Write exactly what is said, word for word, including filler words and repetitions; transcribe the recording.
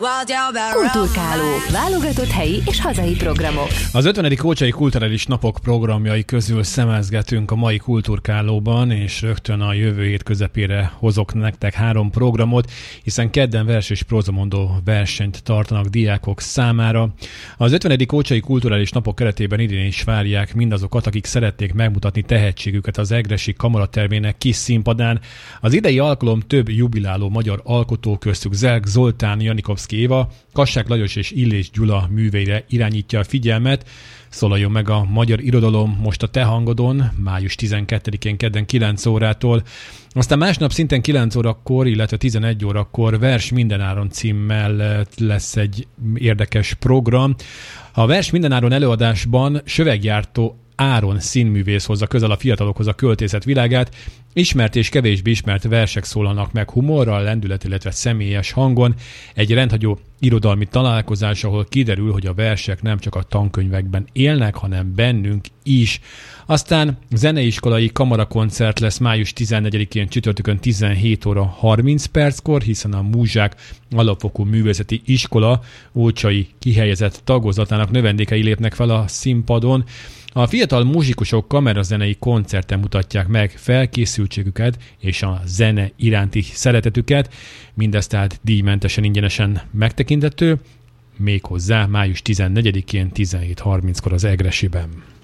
Kulturkáló. Válogatott helyi és hazai programok. Az ötvenedik Kócsai Kulturális Napok programjai közül szemezgetünk a mai Kulturkálóban, és rögtön a jövő hét közepére hozok nektek három programot, hiszen kedden vers és prózamondó versenyt tartanak diákok számára. Az ötvenedik Kócsai Kulturális Napok keretében idén is várják mindazokat, akik szeretnék megmutatni tehetségüket az egressy kamaratermének kis színpadán. Az idei alkalom több jubiláló magyar alkotó, köztük Zelk Zoltán, Janikovszki Éva, Kassák Lajos és Illés Gyula műveire irányítja a figyelmet. Szólaljon meg a magyar irodalom most a te hangodon, május tizenkettedikén kedden kilenc órától. Aztán másnap szintén kilenc órakor, illetve tizenegy órakor Vers mindenáron címmel lesz egy érdekes program. A Vers mindenáron előadásban Söveggyártó Áron színművész hozza közel a fiatalokhoz a költészet világát. Ismert és kevésbé ismert versek szólalnak meg humorral, lendület, illetve személyes hangon. Egy rendhagyó irodalmi találkozás, ahol kiderül, hogy a versek nem csak a tankönyvekben élnek, hanem bennünk is. Aztán zeneiskolai kamarakoncert lesz május tizennegyedikén csütörtökön tizenhét óra harminc perckor, hiszen a Múzsák Alapfokú Művészeti Iskola ócsai kihelyezett tagozatának növendékei lépnek fel a színpadon. A fiatal muzsikusok kamerazenei koncerten mutatják meg felkészültségüket és a zene iránti szeretetüket. Mindez tehát díjmentesen, ingyenesen megtekinthető, méghozzá május tizennegyedikén tizenhét harminckor az Egressyben.